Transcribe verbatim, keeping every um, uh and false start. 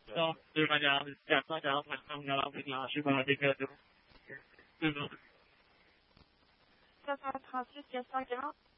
Donc, de manière personnelle, maintenant, là, je suis pas avec eux. soixante-trente-huit, quatre cent quarante.